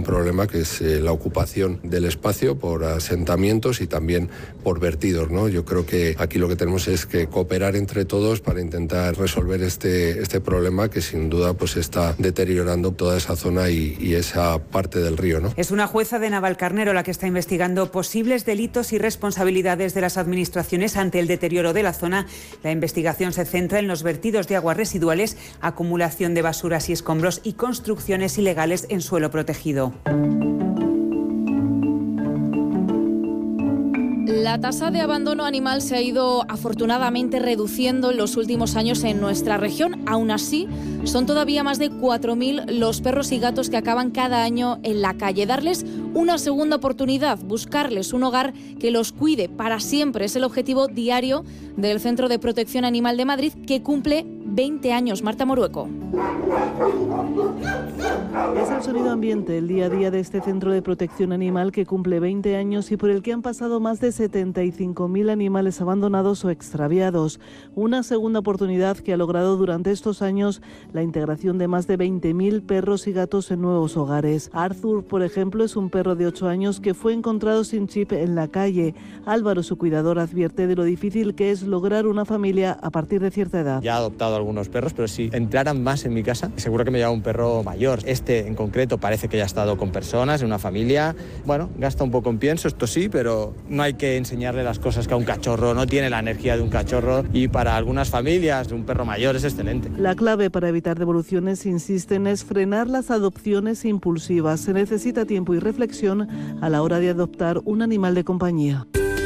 problema que es la ocupación del espacio por asentamientos y también por vertidos, ¿no? Yo creo que aquí lo que tenemos es que cooperar entre todos para intentar resolver este problema que sin duda pues está deteriorando toda esa zona y esa parte del río, ¿no? Es una jueza de Navalcarnero la que está investigando posibles delitos y responsabilidades de las administraciones ante el deterioro de la zona. La investigación se centra en los vertidos de aguas residuales, acumulación de basuras y escombros y construcciones ilegales en suelo protegido. La tasa de abandono animal se ha ido afortunadamente reduciendo en los últimos años en nuestra región. Aún así, son todavía más de 4.000 los perros y gatos que acaban cada año en la calle. Darles una segunda oportunidad, buscarles un hogar que los cuide para siempre, es el objetivo diario del Centro de Protección Animal de Madrid, que cumple 20 años. Marta Morueco. Es el sonido ambiente, el día a día de este Centro de Protección Animal que cumple 20 años y por el que han pasado más de 75.000 animales abandonados o extraviados. Una segunda oportunidad que ha logrado durante estos años la integración de más de 20.000 perros y gatos en nuevos hogares. Arthur, por ejemplo, es un perro de 8 años que fue encontrado sin chip en la calle. Álvaro, su cuidador, advierte de lo difícil que es lograr una familia a partir de cierta edad. Ya he adoptado algunos perros, pero si entraran más en mi casa, seguro que me lleva un perro mayor. Este en concreto parece que ya ha estado con personas, en una familia. Bueno, gasta un poco en pienso, esto sí, pero no hay que enseñarle las cosas que a un cachorro, no tiene la energía de un cachorro, y para algunas familias un perro mayor es excelente. La clave para evitar devoluciones, insisten, es frenar las adopciones impulsivas. Se necesita tiempo y reflexión a la hora de adoptar un animal de compañía.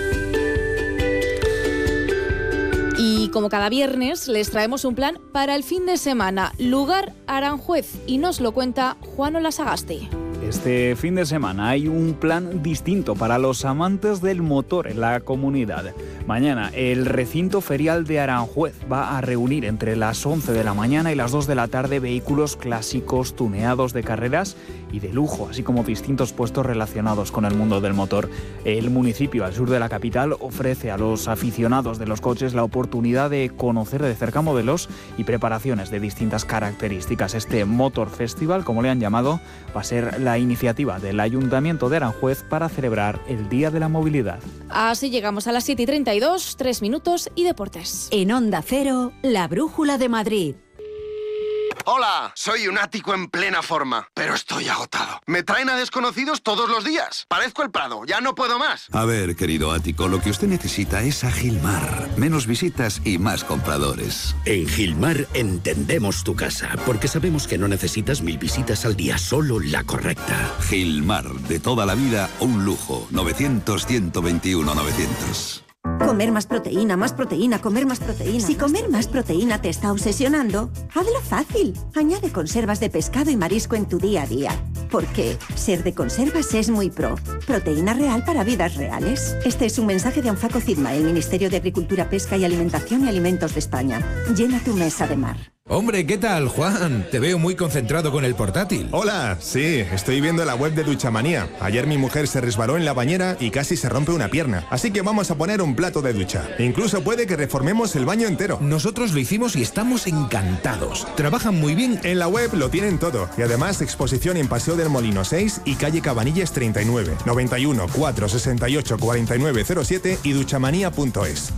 Y como cada viernes, les traemos un plan para el fin de semana. Lugar Aranjuez, y nos lo cuenta Juan Olasagasti. Este fin de semana hay un plan distinto para los amantes del motor en la comunidad. Mañana el recinto ferial de Aranjuez va a reunir entre las 11 de la mañana y las 2 de la tarde vehículos clásicos, tuneados de carreras y de lujo, así como distintos puestos relacionados con el mundo del motor. El municipio al sur de la capital ofrece a los aficionados de los coches la oportunidad de conocer de cerca modelos y preparaciones de distintas características. Este Motor Festival, como le han llamado, va a ser la iniciativa del Ayuntamiento de Aranjuez para celebrar el Día de la Movilidad. Así llegamos a las 7:32, 3 minutos y deportes. En Onda Cero, la Brújula de Madrid. Hola, soy un ático en plena forma, pero estoy agotado. Me traen a desconocidos todos los días. Parezco el Prado, ya no puedo más. A ver, querido ático, lo que usted necesita es a Gilmar. Menos visitas y más compradores. En Gilmar entendemos tu casa, porque sabemos que no necesitas 1000 visitas al día, solo la correcta. Gilmar, de toda la vida, un lujo. 900-121-900. Comer más proteína, comer más proteína. Si comer más proteína te está obsesionando, hazlo fácil. Añade conservas de pescado y marisco en tu día a día. Porque ser de conservas es muy pro. Proteína real para vidas reales. Este es un mensaje de Anfaco Cidma, el Ministerio de Agricultura, Pesca y Alimentación y Alimentos de España. Llena tu mesa de mar. Hombre, ¿qué tal, Juan? Te veo muy concentrado con el portátil. Hola, sí, estoy viendo la web de Duchamanía. Ayer mi mujer se resbaló en la bañera y casi se rompe una pierna. Así que vamos a poner un plato de ducha. Incluso puede que reformemos el baño entero. Nosotros lo hicimos y estamos encantados. Trabajan muy bien. En la web lo tienen todo. Y además exposición en Paseo del Molino 6 y calle Cabanilles 39. 91 468 4907 y duchamanía.es.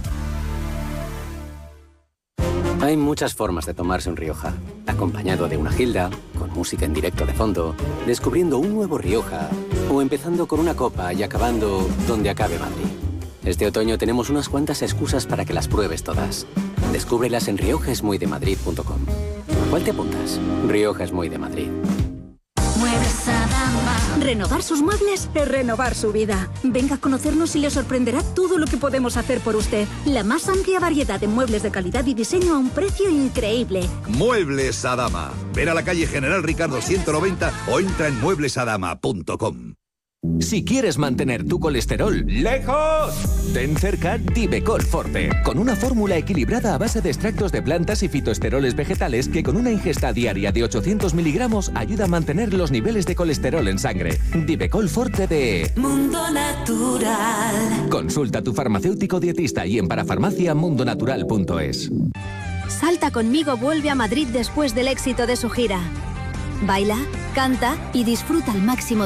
Hay muchas formas de tomarse un Rioja. Acompañado de una gilda, con música en directo de fondo, descubriendo un nuevo Rioja, o empezando con una copa y acabando donde acabe Madrid. Este otoño tenemos unas cuantas excusas para que las pruebes todas. Descúbrelas en riojaesmuydemadrid.com. ¿Cuál te apuntas? Rioja es muy de Madrid. Muebles Adama. Renovar sus muebles es renovar su vida. Venga a conocernos y le sorprenderá todo lo que podemos hacer por usted. La más amplia variedad de muebles de calidad y diseño a un precio increíble. Muebles Adama. Ven a la calle General Ricardo 190 o entra en mueblesadama.com. Si quieres mantener tu colesterol lejos, ten cerca Divecol Forte, con una fórmula equilibrada a base de extractos de plantas y fitoesteroles vegetales que con una ingesta diaria de 800 miligramos ayuda a mantener los niveles de colesterol en sangre. Divecol Forte de Mundo Natural. Consulta a tu farmacéutico dietista y en parafarmaciamundonatural.es. Salta conmigo vuelve a Madrid después del éxito de su gira. Baila, canta y disfruta al máximo